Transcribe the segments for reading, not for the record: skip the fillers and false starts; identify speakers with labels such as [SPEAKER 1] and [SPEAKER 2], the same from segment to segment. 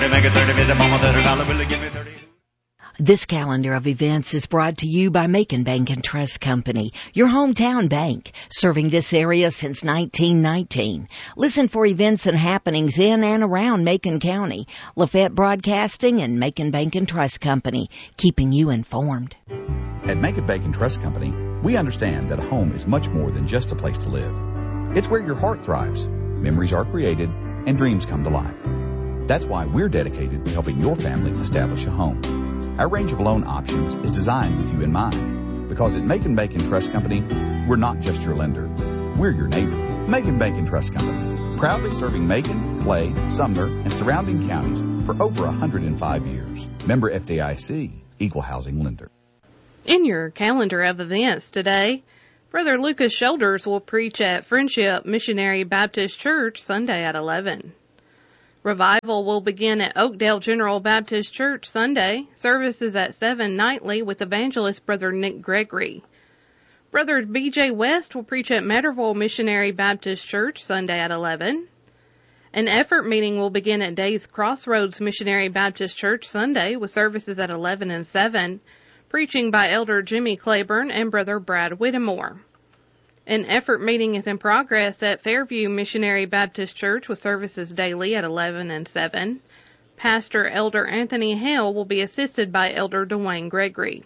[SPEAKER 1] This calendar of events is brought to you by Macon Bank and Trust Company, your hometown bank, serving this area since 1919. Listen for events and happenings in and around Macon County. Lafayette Broadcasting and Macon Bank and Trust Company, keeping you informed.
[SPEAKER 2] At Macon Bank and Trust Company, we understand that a home is much more than just a place to live. It's where your heart thrives, memories are created, and dreams come to life. That's why we're dedicated to helping your family establish a home. Our range of loan options is designed with you in mind, because at Macon Bank and Trust Company, we're not just your lender. We're your neighbor. Macon Bank and Trust Company, proudly serving Macon, Clay, Sumner, and surrounding counties for over 105 years. Member FDIC, Equal Housing Lender.
[SPEAKER 3] In your calendar of events today, Brother Lucas Shoulders will preach at Friendship Missionary Baptist Church Sunday at 11. Revival will begin at Oakdale General Baptist Church Sunday. Services at 7 nightly with evangelist Brother Nick Gregory. Brother B.J. West will preach at Matterville Missionary Baptist Church Sunday at 11. An effort meeting will begin at Days Crossroads Missionary Baptist Church Sunday with services at 11 and 7, preaching by Elder Jimmy Claiborne and Brother Brad Whittemore. An effort meeting is in progress at Fairview Missionary Baptist Church with services daily at 11 and 7. Pastor Elder Anthony Hale will be assisted by Elder Dwayne Gregory.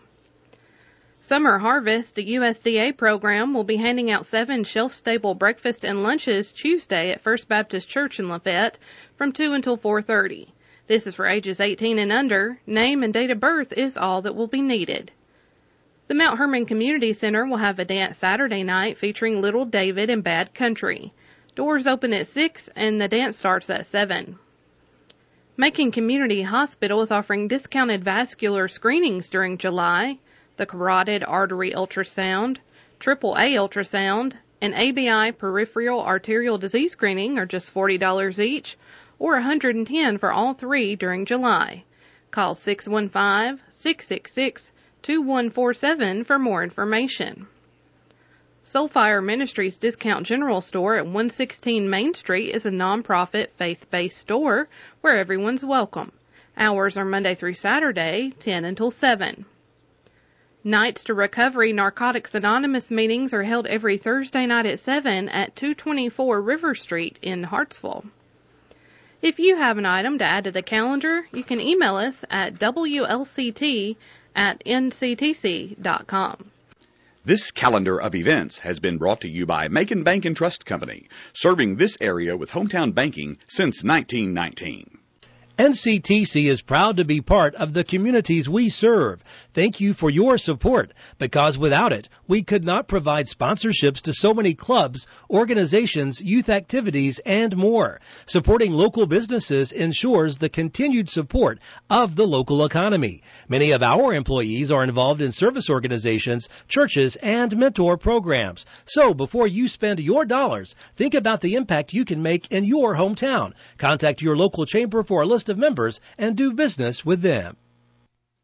[SPEAKER 3] Summer Harvest, a USDA program, will be handing out 7 shelf-stable breakfast and lunches Tuesday at First Baptist Church in Lafayette from 2 until 4:30. This is for ages 18 and under. Name and date of birth is all that will be needed. The Mount Hermon Community Center will have a dance Saturday night featuring Little David and Bad Country. Doors open at 6 and the dance starts at 7. Macon Community Hospital is offering discounted vascular screenings during July. The carotid artery ultrasound, AAA ultrasound, and ABI peripheral arterial disease screening are just $40 each, or $110 for all three during July. Call 615-666-2147 for more information. Soulfire Ministries Discount General Store at 116 Main Street is a nonprofit, faith-based store where everyone's welcome. Hours are Monday through Saturday, 10 until 7. Nights to Recovery Narcotics Anonymous meetings are held every Thursday night at 7 at 224 River Street in Hartsville. If you have an item to add to the calendar, you can email us at wlct@nctc.com.
[SPEAKER 4] This calendar of events has been brought to you by Macon Bank and Trust Company, serving this area with hometown banking since 1919.
[SPEAKER 5] NCTC is proud to be part of the communities we serve. Thank you for your support, because without it, we could not provide sponsorships to so many clubs, organizations, youth activities, and more. Supporting local businesses ensures the continued support of the local economy. Many of our employees are involved in service organizations, churches, and mentor programs. So before you spend your dollars, think about the impact you can make in your hometown. Contact your local chamber for a list of members and do business with them.